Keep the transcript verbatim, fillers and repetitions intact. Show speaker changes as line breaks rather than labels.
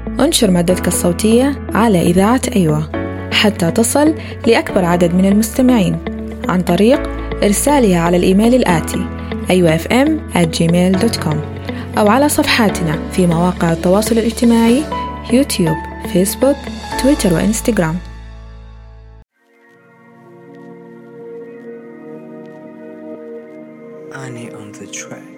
انشر مادتك الصوتية على إذاعة أيوة حتى تصل لأكبر عدد من المستمعين عن طريق إرسالها على الإيميل الآتي أيوة إف إم آت جيميل دوت كوم أو على صفحاتنا في مواقع التواصل الاجتماعي يوتيوب، فيسبوك، تويتر وإنستغرام.
Annie on the track.